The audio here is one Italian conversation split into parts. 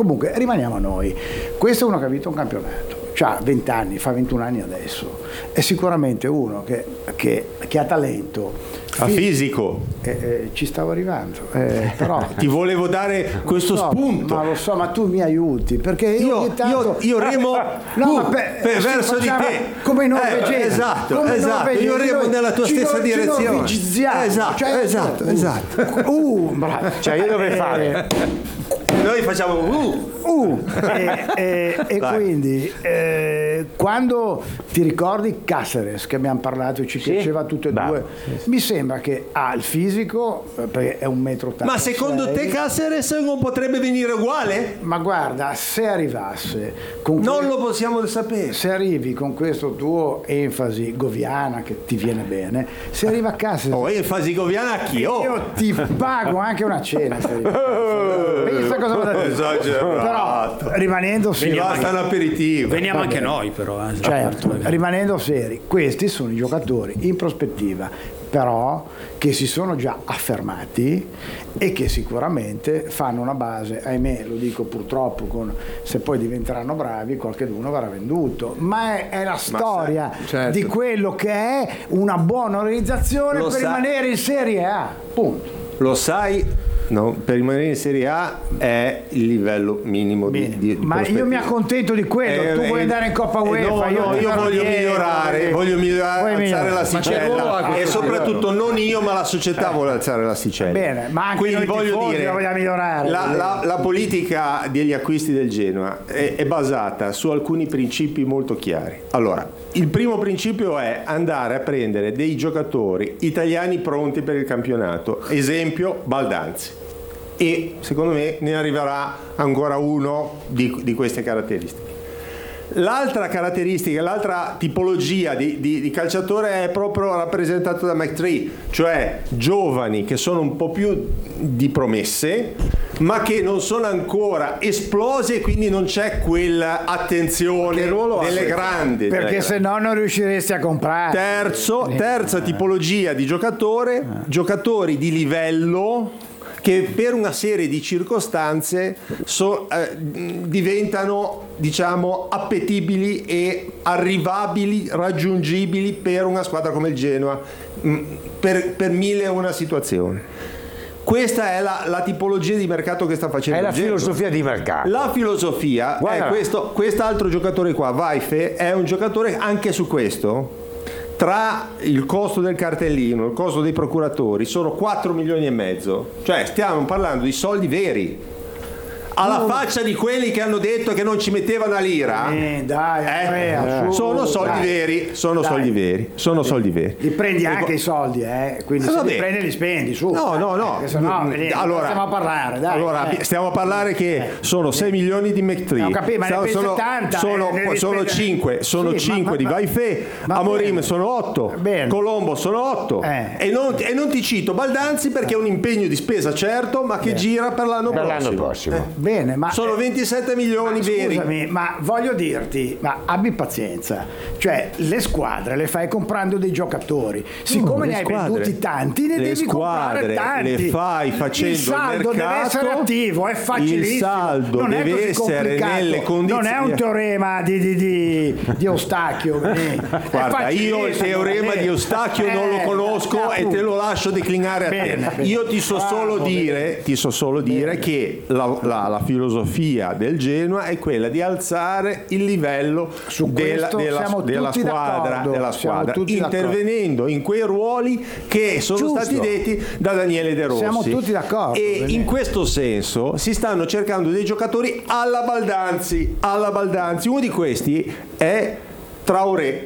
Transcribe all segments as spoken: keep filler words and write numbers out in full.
Comunque rimaniamo a noi. Questo è uno che ha vinto un campionato, ha venti anni, fa ventuno anni adesso, è sicuramente uno che, che, che ha talento, a fisico, eh, eh, ci stavo arrivando, eh, però ti volevo dare questo so, spunto, ma lo so, ma tu mi aiuti perché io io, tanto, io, io remo no, tu, ma per, per, sì, verso di te come i norvegesi, eh, esatto, come esatto. norvegesi, io remo nella tua ci stessa no, direzione, esatto, cioè, esatto, uh, esatto. Uh, bravo. Cioè io dovrei fare noi facciamo uh, uh e, e, e quindi eh, quando ti ricordi Cáceres, che abbiamo parlato, ci sì? piaceva tutte e Beh, due, sì. mi sembra che ha il fisico, perché è un metro ottanta. Ma secondo te Cáceres non potrebbe venire uguale? Ma guarda, se arrivasse con non que- lo possiamo sapere. se arrivi con questo tuo enfasi goviana che ti viene bene, se arriva Cáceres, oh, enfasi goviana a chi? Oh. io ti pago anche una cena se arrivi Cáceres. Cosa vuol dire? Però rimanendo seri, mi basta un aperitivo, veniamo anche noi però eh. certo, rimanendo seri, questi sono i giocatori in prospettiva però che si sono già affermati e che sicuramente fanno una base, ahimè lo dico purtroppo, con, se poi diventeranno bravi qualcheduno verrà venduto, ma è, è la storia sai, certo. di quello che è una buona organizzazione lo per sa- rimanere in Serie A, punto. Lo sai? No, per rimanere in Serie A è il livello minimo di, di, di ma io mi accontento di quello, eh, tu eh, vuoi andare in Coppa UEFA, eh, no, no, io, io voglio Diego, migliorare, eh, voglio migliorare, vuoi alzare migliorare. l'asticella Ma e soprattutto non io ma la società vuole alzare l'asticella. Bene, ma anche quindi noi voglio tifosi dire, la vogliamo migliorare. La, la, la politica degli acquisti del Genoa è, è basata su alcuni principi molto chiari. Allora, il primo principio è andare a prendere dei giocatori italiani pronti per il campionato, esempio Baldanzi. E secondo me ne arriverà ancora uno di, di queste caratteristiche. L'altra caratteristica, l'altra tipologia di, di, di calciatore è proprio rappresentato da McTree, cioè giovani che sono un po' più di promesse, ma che non sono ancora esplosi e quindi non c'è quell'attenzione delle grandi. Perché se no non riusciresti a comprare. Terzo, terza tipologia di giocatore, giocatori di livello che per una serie di circostanze so, eh, diventano, diciamo, appetibili e arrivabili, raggiungibili per una squadra come il Genoa, mh, per, per mille e una situazioni. Questa è la, la tipologia di mercato che sta facendo è la il Genoa. filosofia di mercato. La filosofia Guarda. è questo, quest'altro giocatore qua, Vaife, è un giocatore anche su questo. Tra il costo del cartellino, il costo dei procuratori, sono quattro milioni e mezzo. Cioè stiamo parlando di soldi veri. Alla no. faccia di quelli che hanno detto che non ci mettevano a lira, eh, dai, eh, eh, sono soldi dai. veri, sono Dai. soldi veri, sono soldi veri. Li prendi Ecco. anche i soldi, eh? Quindi Eh, se vabbè. li prendi li spendi, su. No, no, no. Eh, se no eh, allora, stiamo a parlare, dai. Allora, eh. stiamo a parlare che Eh. sono sei milioni di McTree. Ho capito, ma ne Sono- pensi sono, settanta, sono, eh, devi sono spendere- cinque, sono Sì, ma- cinque ma- di ma- Vaife, va Amorim bene. sono otto, Bene. Colombo sono otto. Eh. E, non, e non ti cito Baldanzi perché è un impegno di spesa certo, ma che gira per l'anno Per prossimo. l'anno prossimo. Eh. Bene, ma Sono ventisette milioni ma veri. scusami, ma voglio dirti, ma abbi pazienza, cioè le squadre le fai comprando dei giocatori, siccome le ne hai squadre- venduti tanti, ne le devi comprare squadre tanti. le fai facendo il saldo il mercato, deve essere attivo, è facilissimo. il saldo non è deve così essere complicato. nelle condizioni. Non è un teorema di, di, di, di Eustachio. eh. È Guarda, io il facilissimo, teorema eh. di Eustachio non lo Eh, conosco e te lo lascio declinare a Bene, te. bene. Io ti so solo Bravo, dire, ti so solo dire che la, la, la filosofia del Genoa è quella di alzare il livello Su della, questo della, siamo della tutti squadra, d'accordo, della siamo squadra tutti intervenendo in quei ruoli che sono Giusto. stati detti da Daniele De Rossi. Siamo tutti d'accordo, E bene. in questo senso si stanno cercando dei giocatori alla Baldanzi, alla Baldanzi. Uno di questi è Traoré.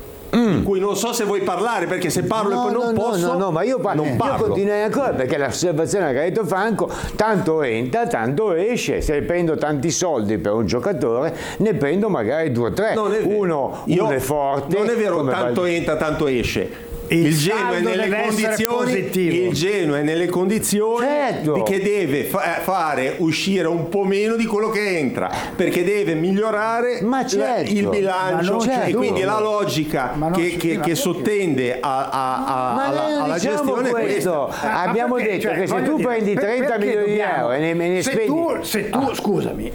Di cui non so se vuoi parlare, perché se parlo No, e poi non no, posso, no, no, ma io, parlo, non io parlo. continuerei ancora, perché l'osservazione che ha detto Franco, tanto entra, tanto esce. Se prendo tanti soldi per un giocatore, ne prendo magari due o tre. Non è vero. Uno, Io- uno è forte. Non è vero, come tanto Val- entra, tanto esce. Il Il Genoa è saldo nelle deve essere condizioni, positivo. il Genoa è nelle condizioni Certo. di che deve fa- fare uscire un po' meno di quello che entra, perché deve migliorare Ma la- certo. il Ma bilancio non e certo. quindi la logica Ma non che, si- che, ma che perché? sottende a- a- a- Ma alla, noi non alla diciamo gestione è questo. questa. Ma Abbiamo perché? detto Cioè, che se voglio tu dire, prendi per- trenta perché milioni di dobbiamo- euro e ne, me ne se spendi. tu, se tu scusami,